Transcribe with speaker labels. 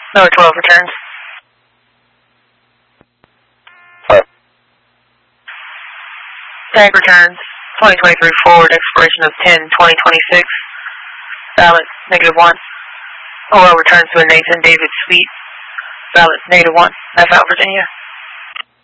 Speaker 1: Number 12 returns. Tag returns. 2023 forward, expiration of 10/2026. Ballot, -1. OL returns to a Nathan David Sweet. Ballot, -1. F out, Virginia.